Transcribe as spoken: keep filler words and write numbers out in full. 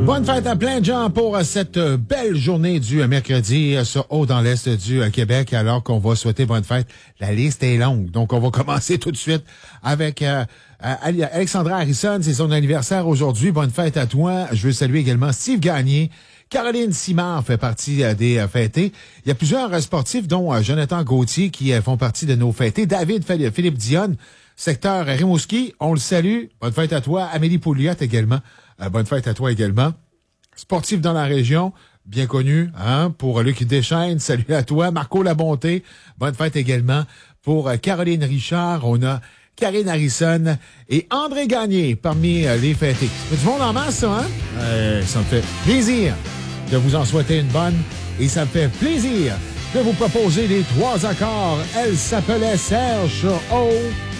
Bonne fête à plein de gens pour cette belle journée du mercredi sur haut dans l'est du Québec, alors qu'on va souhaiter bonne fête. La liste est longue, donc on va commencer tout de suite avec euh, Alexandra Harrison. C'est son anniversaire aujourd'hui. Bonne fête à toi. Je veux saluer également Steve Gagné. Caroline Simard fait partie euh, des euh, fêtés. Il y a plusieurs euh, sportifs, dont euh, Jonathan Gauthier, qui euh, font partie de nos fêtés. David Philippe Dionne, secteur Rimouski, on le salue. Bonne fête à toi. Amélie Pouliot également. Euh, bonne fête à toi également. Sportif dans la région, bien connu, hein, pour Luc Deschaines. Salut à toi. Marco Labonté. Bonne fête également. Pour euh, Caroline Richard, on a Karine Harrison et André Gagné parmi euh, les fêtés. C'est du monde en masse, ça, hein? Euh, ça me fait plaisir de vous en souhaiter une bonne et ça me fait plaisir de vous proposer les trois accords. Elle s'appelait Serge sur O.